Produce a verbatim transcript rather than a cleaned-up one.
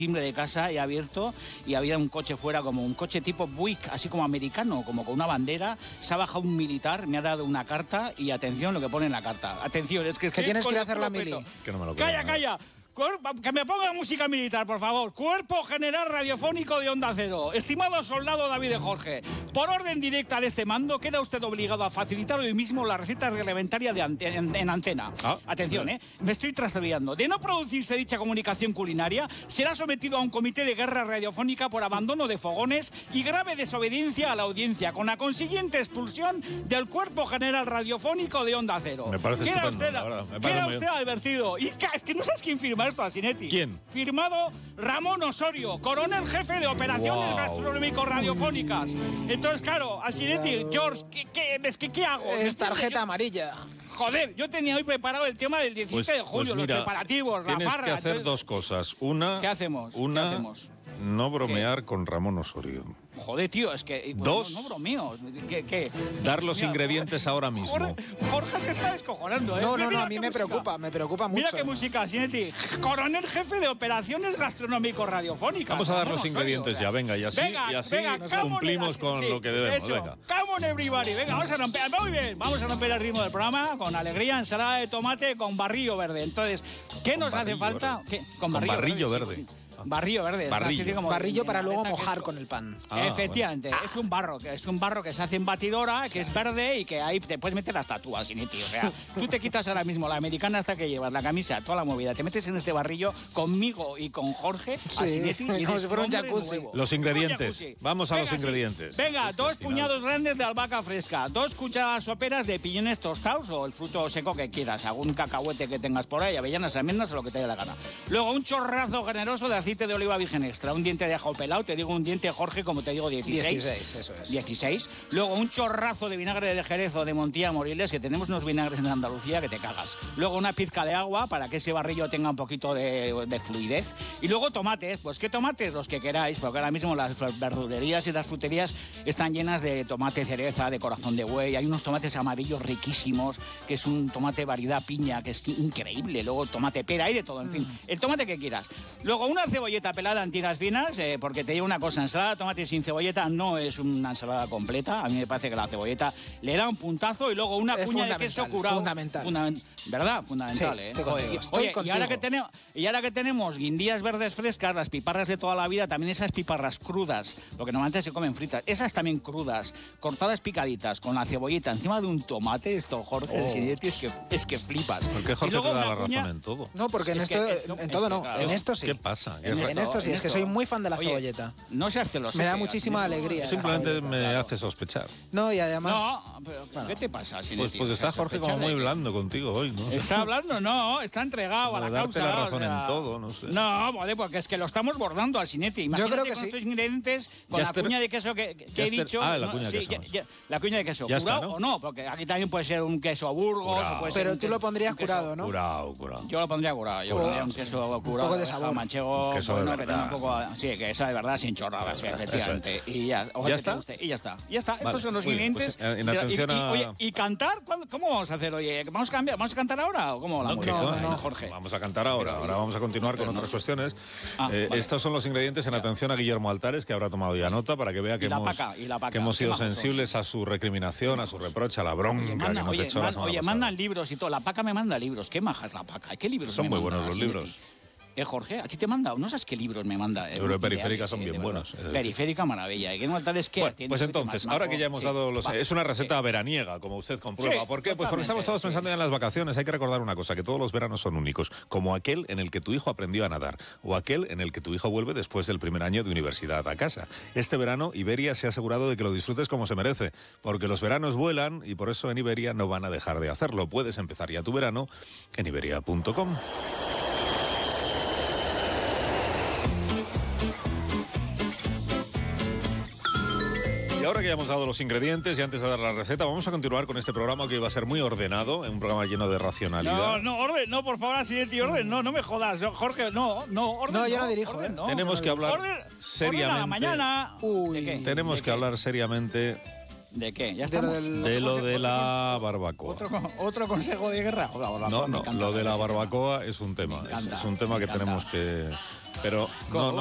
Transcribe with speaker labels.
Speaker 1: timbre de casa, he abierto y había un coche fuera, como un coche tipo Buick, así como americano, como con una bandera. Se ha bajado un militar, me ha dado una carta y atención lo que pone en la carta. Atención, es que estoy
Speaker 2: que tienes que ir a
Speaker 1: el
Speaker 2: hacer la
Speaker 1: culo
Speaker 2: mili.
Speaker 1: peto.
Speaker 3: Que no me lo
Speaker 1: Calla,
Speaker 3: creo,
Speaker 1: calla. Que me ponga música militar, por favor. Cuerpo General Radiofónico de Onda Cero. Estimado soldado David de Jorge, por orden directa de este mando, queda usted obligado a facilitar hoy mismo la receta reglamentaria de ante en, en antena.
Speaker 3: Ah,
Speaker 1: Atención,
Speaker 3: sí.
Speaker 1: ¿eh? Me estoy trastabillando. De no producirse dicha comunicación culinaria, será sometido a un comité de guerra radiofónica por abandono de fogones y grave desobediencia a la audiencia, con la consiguiente expulsión del Cuerpo General Radiofónico de Onda Cero.
Speaker 3: Me parece
Speaker 1: Queda
Speaker 3: estupendo,
Speaker 1: usted,
Speaker 3: la verdad. Me
Speaker 1: queda
Speaker 3: parece
Speaker 1: usted advertido. Y es que, es que no sabes quién firma esto, Asinetti.
Speaker 3: ¿Quién?
Speaker 1: Firmado Ramón Osorio, coronel jefe de operaciones
Speaker 3: Wow.
Speaker 1: gastronómico-radiofónicas. Entonces, claro, Asinetti, George, ¿qué, qué, es que, ¿qué hago?
Speaker 2: Es tarjeta
Speaker 1: Yo-
Speaker 2: amarilla.
Speaker 1: Joder, yo tenía hoy preparado el tema del diecisiete
Speaker 3: Pues,
Speaker 1: de julio,
Speaker 3: pues mira,
Speaker 1: los preparativos, la
Speaker 3: tienes
Speaker 1: farra.
Speaker 3: que hacer
Speaker 1: entonces-
Speaker 3: dos cosas. Una,
Speaker 1: ¿Qué hacemos?
Speaker 3: Una,
Speaker 1: ¿Qué hacemos?
Speaker 3: no bromear con Ramón Osorio.
Speaker 1: Joder, tío, es que... bueno,
Speaker 3: Dos.
Speaker 1: No, no bromeo. ¿Qué? qué?
Speaker 3: Dar los
Speaker 1: Mira,
Speaker 3: ingredientes ahora mismo.
Speaker 1: Jorge, Jorge se está descojonando, ¿eh?
Speaker 2: No,
Speaker 1: Mira,
Speaker 2: no, no,
Speaker 1: mira
Speaker 2: a mí
Speaker 1: qué
Speaker 2: me
Speaker 1: música.
Speaker 2: preocupa, me preocupa mucho.
Speaker 1: Mira qué música, Asinetti. Coronel jefe de operaciones gastronómico-radiofónicas.
Speaker 3: Vamos a dar
Speaker 1: Ramón
Speaker 3: los
Speaker 1: Osorio,
Speaker 3: ingredientes
Speaker 1: o sea.
Speaker 3: ya, venga, y así,
Speaker 1: Venga,
Speaker 3: y así
Speaker 1: venga, come on,
Speaker 3: cumplimos
Speaker 1: así,
Speaker 3: con
Speaker 1: sí,
Speaker 3: lo que debemos.
Speaker 1: eso.
Speaker 3: Venga.
Speaker 1: Come on, everybody. Venga, vamos a romper. Muy bien, vamos a romper el ritmo del programa con alegría, ensalada de tomate con barrillo verde. Entonces, ¿qué
Speaker 3: Con
Speaker 1: nos hace
Speaker 3: barrillo
Speaker 1: falta?
Speaker 3: verde.
Speaker 1: ¿Qué?
Speaker 3: Con
Speaker 1: Con barrillo,
Speaker 3: barrillo
Speaker 1: verde.
Speaker 3: verde.
Speaker 1: sí. Barrillo verde. es una
Speaker 3: Barrillo.
Speaker 1: especie como de-
Speaker 2: Barrillo
Speaker 1: de
Speaker 2: para luego
Speaker 1: naveta que
Speaker 2: mojar
Speaker 1: es-
Speaker 2: con el pan.
Speaker 3: Ah,
Speaker 1: Efectivamente, es un barro, que es un barro que se hace en batidora, que es verde y que ahí te puedes meter las tatuas, Asinetti. O sea, tú te quitas ahora mismo la americana hasta que llevas, la camisa, toda la movida, te metes en este barrillo conmigo y con Jorge,
Speaker 2: Sí,
Speaker 1: Asinetti, y
Speaker 2: como
Speaker 1: eres
Speaker 2: si fuera un
Speaker 1: hombre
Speaker 2: jacuzzi.
Speaker 1: nuevo.
Speaker 3: Los ingredientes.
Speaker 1: Un jacuzzi.
Speaker 3: Vamos a los
Speaker 1: sí.
Speaker 3: ingredientes.
Speaker 1: Venga, dos
Speaker 3: Al final-
Speaker 1: puñados grandes de albahaca fresca, dos cucharadas soperas de piñones tostados o el fruto seco que quieras, algún cacahuete que tengas por ahí, avellanas, almendras o lo que te dé la gana. Luego un chorrazo generoso de aceite de oliva virgen extra, un diente de ajo pelado, te digo un diente, Jorge, como te digo, dieciséis.
Speaker 2: dieciséis, eso es.
Speaker 1: dieciséis. Luego un chorrazo de vinagre de Jerez o de Montilla Moriles, que tenemos unos vinagres en Andalucía que te cagas. Luego una pizca de agua para que ese barrillo tenga un poquito de, de fluidez. Y luego tomates. Pues qué tomates, los que queráis, porque ahora mismo las verdulerías y las fruterías están llenas de tomate cereza, de corazón de buey. Hay unos tomates amarillos riquísimos, que es un tomate variedad piña, que es increíble. Luego tomate pera, hay de todo, en fin. El tomate que quieras. Luego una cebolleta pelada en tiras finas, eh, porque te digo una cosa, ensalada de tomate sin cebolleta no es una ensalada completa. A mí me parece que la cebolleta le da un puntazo y luego una
Speaker 2: Es
Speaker 1: cuña de queso
Speaker 2: fundamental,
Speaker 1: curado.
Speaker 2: fundamental.
Speaker 1: Fundament- ¿Verdad? Fundamental,
Speaker 2: Sí,
Speaker 1: ¿eh?
Speaker 2: estoy
Speaker 1: Joder,
Speaker 2: contigo,
Speaker 1: y-
Speaker 2: estoy
Speaker 1: Oye, y
Speaker 2: contigo.
Speaker 1: ahora, que tenemos, y ahora que tenemos guindillas verdes frescas, las piparras de toda la vida, también esas piparras crudas, lo que normalmente se comen fritas, esas también crudas, cortadas picaditas, con la cebollita encima de un tomate, esto, Jorge, el Sinetti, es que, es que flipas.
Speaker 3: ¿Por qué
Speaker 1: Y
Speaker 3: Jorge
Speaker 1: luego
Speaker 3: te da
Speaker 1: una
Speaker 3: la
Speaker 1: cuña-
Speaker 3: razón en todo?
Speaker 2: No, porque en
Speaker 1: Es que-
Speaker 2: esto,
Speaker 1: es que-
Speaker 2: en
Speaker 1: es
Speaker 2: todo
Speaker 1: que,
Speaker 2: no,
Speaker 1: claro.
Speaker 2: en esto sí.
Speaker 3: ¿Qué pasa? ¿Qué
Speaker 2: En,
Speaker 3: raro?
Speaker 2: en esto sí,
Speaker 1: en
Speaker 2: es que
Speaker 1: esto.
Speaker 2: soy muy fan de la
Speaker 1: Oye,
Speaker 2: cebolleta.
Speaker 1: No seas celoso.
Speaker 2: Me da muchísima alegría.
Speaker 3: Simplemente me
Speaker 1: Claro.
Speaker 3: hace sospechar.
Speaker 2: No, y además...
Speaker 1: No, pero ¿qué te pasa, Sinetti?
Speaker 3: Pues porque
Speaker 1: O sea,
Speaker 3: está Jorge como
Speaker 1: sospechar
Speaker 3: muy
Speaker 1: de que-
Speaker 3: blando contigo hoy, ¿no?
Speaker 1: Está hablando, no, está entregado
Speaker 3: Como
Speaker 1: a la
Speaker 3: darte
Speaker 1: causa.
Speaker 3: la razón
Speaker 1: o sea,
Speaker 3: en todo, no sé.
Speaker 1: No, joder, porque es que lo estamos bordando al Sinetti. Imagínate
Speaker 2: creo que
Speaker 1: con
Speaker 2: sí.
Speaker 1: estos ingredientes, con
Speaker 3: Ya
Speaker 1: la
Speaker 3: está-
Speaker 1: cuña de queso que, que
Speaker 3: ya
Speaker 1: he
Speaker 3: está-
Speaker 1: dicho.
Speaker 3: ah, la
Speaker 1: no,
Speaker 3: cuña de
Speaker 1: sí,
Speaker 3: queso.
Speaker 1: ya- ya- la cuña de queso.
Speaker 3: Ya está,
Speaker 1: ¿Curado
Speaker 3: ¿no?
Speaker 1: o no? Porque aquí también puede ser un queso Burgos
Speaker 3: Curado.
Speaker 1: o puede ser
Speaker 2: Pero
Speaker 1: un
Speaker 2: tú
Speaker 1: queso-
Speaker 2: lo pondrías
Speaker 1: un queso-
Speaker 2: curado, ¿no?
Speaker 3: Curado, curado.
Speaker 1: Yo lo pondría curado. Yo
Speaker 2: Oh,
Speaker 1: pondría un queso curado.
Speaker 2: poco de sabor.
Speaker 1: Manchego,
Speaker 3: Un queso de
Speaker 1: bueno, que tenga un
Speaker 3: verdad.
Speaker 1: poco. Sí, que esa de verdad sin chorradas, sí, efectivamente. Y ya, ojalá
Speaker 3: ¿Ya
Speaker 1: que te
Speaker 3: está?
Speaker 1: guste. Y ya está. Ya está.
Speaker 3: Vale,
Speaker 1: Estos son los
Speaker 3: muy bien,
Speaker 1: ingredientes.
Speaker 3: pues, en
Speaker 1: Y-
Speaker 3: atención
Speaker 1: y, y-
Speaker 3: a-
Speaker 1: oye, ¿y cantar? ¿Cuándo- ¿Cómo vamos a hacer? Oye, ¿vamos a cambiar? ¿Vamos a cantar ahora o cómo la
Speaker 3: No,
Speaker 1: música?
Speaker 3: que
Speaker 2: no,
Speaker 3: no,
Speaker 2: no,
Speaker 1: Jorge.
Speaker 3: Vamos a cantar ahora. Ahora vamos a continuar con
Speaker 1: Pero no
Speaker 3: otras
Speaker 1: sé.
Speaker 3: cuestiones.
Speaker 1: Ah,
Speaker 3: Eh,
Speaker 1: vale.
Speaker 3: Estos son los ingredientes en atención a Guillermo Altares, que habrá tomado ya nota para que vea que
Speaker 1: Y la
Speaker 3: hemos,
Speaker 1: paca, y la paca.
Speaker 3: que hemos
Speaker 1: Qué
Speaker 3: sido
Speaker 1: majos son.
Speaker 3: sensibles a su recriminación, a su reproche, a la bronca
Speaker 1: Oye,
Speaker 3: que
Speaker 1: manda-
Speaker 3: nos
Speaker 1: oye,
Speaker 3: echó la
Speaker 1: man-
Speaker 3: semana
Speaker 1: oye,
Speaker 3: pasada.
Speaker 1: mandan libros y todo. La paca me manda libros. ¿Qué maja es la paca? ¿Qué libros
Speaker 3: Son
Speaker 1: me
Speaker 3: muy
Speaker 1: manda,
Speaker 3: buenos los
Speaker 1: Sinetti?
Speaker 3: libros.
Speaker 1: Eh, Jorge, ¿a ti te manda? No sabes qué libros me manda. Eh,
Speaker 3: Libros de
Speaker 1: ideales,
Speaker 3: Periférica son
Speaker 1: eh,
Speaker 3: bien
Speaker 1: de verdad.
Speaker 3: buenos, es decir.
Speaker 1: Periférica, maravilla. ¿Y qué no tal es que
Speaker 3: Bueno,
Speaker 1: tiene
Speaker 3: pues
Speaker 1: este
Speaker 3: entonces,
Speaker 1: más
Speaker 3: ahora
Speaker 1: majo?
Speaker 3: que ya hemos
Speaker 1: Sí,
Speaker 3: dado los...
Speaker 1: va.
Speaker 3: Es una receta
Speaker 1: Sí.
Speaker 3: veraniega, como usted comprueba.
Speaker 1: Sí,
Speaker 3: ¿Por qué? Pues porque estamos
Speaker 1: totalmente,
Speaker 3: todos
Speaker 1: sí.
Speaker 3: pensando ya en las vacaciones. Hay que recordar una cosa, que todos los veranos son únicos, como aquel en el que tu hijo aprendió a nadar, o aquel en el que tu hijo vuelve después del primer año de universidad a casa. Este verano, Iberia se ha asegurado de que lo disfrutes como se merece, porque los veranos vuelan y por eso en Iberia no van a dejar de hacerlo. Puedes empezar ya tu verano en iberia punto com. Y ahora que ya hemos dado los ingredientes y antes de dar la receta, vamos a continuar con este programa que va a ser muy ordenado, un programa lleno de racionalidad.
Speaker 1: No, no, orden, no, por favor, Sinetti, orden, no, no me jodas, no, Jorge, no, no, orden.
Speaker 2: No, yo no dirijo,
Speaker 1: orden,
Speaker 2: ¿eh?
Speaker 1: no.
Speaker 3: Tenemos que hablar
Speaker 1: Orden,
Speaker 3: seriamente.
Speaker 1: orden a la mañana.
Speaker 2: Uy.
Speaker 1: ¿De qué?
Speaker 3: Tenemos
Speaker 1: ¿De
Speaker 3: que
Speaker 1: qué?
Speaker 3: hablar seriamente
Speaker 1: ¿De qué? ¿Ya
Speaker 2: De lo
Speaker 1: estamos?
Speaker 2: del-
Speaker 3: De lo
Speaker 1: Otro
Speaker 3: de
Speaker 1: conse-
Speaker 3: la barbacoa.
Speaker 1: Otro, co- otro consejo de guerra. O la barbacoa,
Speaker 3: No,
Speaker 1: me
Speaker 3: no,
Speaker 1: encanta
Speaker 3: lo de la
Speaker 1: ese tema.
Speaker 3: barbacoa es un tema.
Speaker 1: Me encanta,
Speaker 3: es un tema
Speaker 1: me
Speaker 3: que
Speaker 1: encanta.
Speaker 3: tenemos que... Pero
Speaker 1: Co-
Speaker 3: no, no